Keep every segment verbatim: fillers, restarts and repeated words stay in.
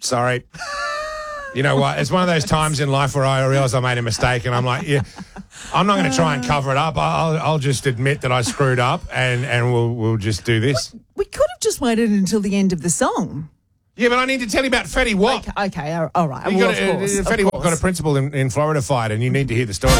Sorry. You know what? It's one of those times in life where I realise I made a mistake and I'm like, yeah, I'm not going to try and cover it up. I'll, I'll just admit that I screwed up and, and we'll we'll just do this. We could have just waited until the end of the song. Yeah, but I need to tell you about Fetty Wap. Okay, okay all all right. You Well, got, of course, uh, of Fetty Wap course. got a principal in, in Florida fight and you need to hear the story.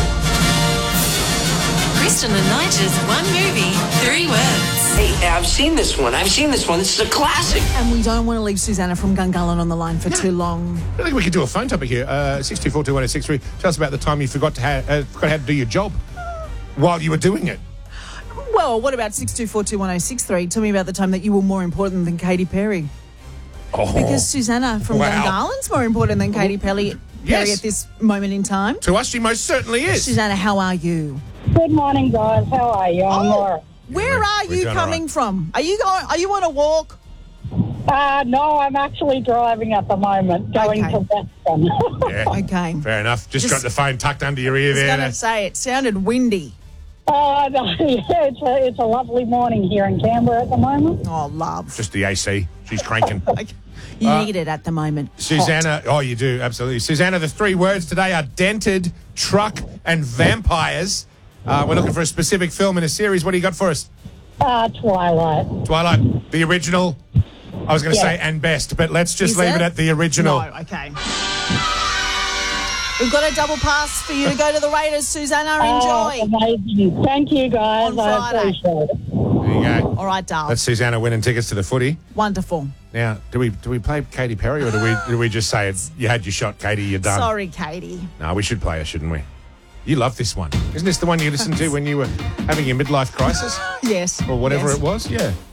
Kristen and Nigel, one movie, three words. Hey, I've seen this one. I've seen this one. This is a classic. And we don't want to leave Susanna from Gungahlin on the line for too long. I think we could do a phone topic here. Uh, six two four two one oh six three. Tell us about the time you forgot to ha- uh, forgot how to do your job while you were doing it. Well, what about six two four two one oh six three? Tell me about the time that you were more important than Katy Perry. Oh. Because Susanna from Wow. Gungahlin's more important than Katy Perry, Perry Yes. at this moment in time. To us, she most certainly is. Susanna, how are you? Good morning, guys. How are you? I'm Laura. Where are we're you doing coming all right. from? Are you going? Are you on a walk? Uh, no, I'm actually driving at the moment, going Okay. to Western. Yeah. Okay. Fair enough. Just, Just- got the phone tucked under your ear I was there. going to That's- say, it sounded windy. uh, no, yeah, it's, a, it's a lovely morning here in Canberra at the moment. Oh, love. Just the A C. She's cranking. You Uh, need it at the moment. Hot. Susanna, oh, you do, absolutely. Susanna, the three words today are dented, truck, and vampires. Uh, we're looking for a specific film in a series. What do you got for us? Uh, Twilight. Twilight, the original. I was going to Yeah. say and best, but let's just Is leave it? it? at the original. No, okay. We've got a double pass for you to go to the Raiders, Susanna. Oh, Enjoy. amazing. Thank you, guys. On I Friday. appreciate it. There you go. All right, Dal. That's Susanna winning tickets to the footy. Wonderful. Now, do we do we play Katy Perry or do we do we just say it's, you had your shot, Katy, you're done? Sorry, Katie. No, we should play her, shouldn't we? You love this one. Isn't this the one you listened to when you were having your midlife crisis Yes. or whatever yes. it was? Yeah.